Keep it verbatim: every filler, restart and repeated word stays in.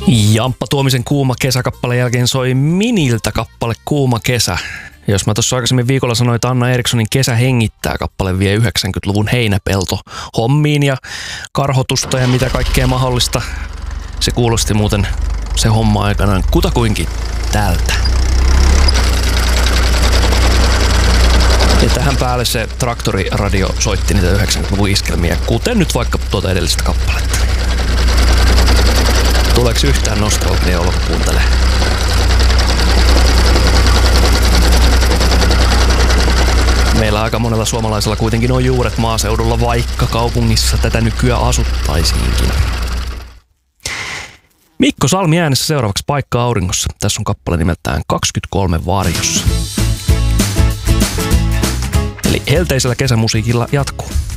Jamppa Tuomisen Kuuma kesäkappaleen jälkeen soi Miniltä kappale Kuuma kesä. Jos mä tuossa aikaisemmin viikolla sanoin, että Anna Erikssonin Kesä hengittää kappale vie yhdeksänkymmentäluvun heinäpelto hommiin ja karhotusta ja mitä kaikkea mahdollista. Se kuulosti muuten se homma aikanaan kutakuinkin tältä. Ja tähän päälle se traktoriradio soitti niitä yhdeksänkymmentäluvun iskelmiä, kuten nyt vaikka tuota edellistä kappaletta. Tuleeko yhtään nostalgia olo, kun kuuntelee? Meillä aika monella suomalaisella kuitenkin on juuret maaseudulla, vaikka kaupungissa tätä nykyään asuttaisiinkin. Mikko Salmi äänessä seuraavaksi Paikka auringossa. Tässä on kappale nimeltään kaksikymmentäkolme varjossa. Eli helteisellä kesämusiikilla jatkuu.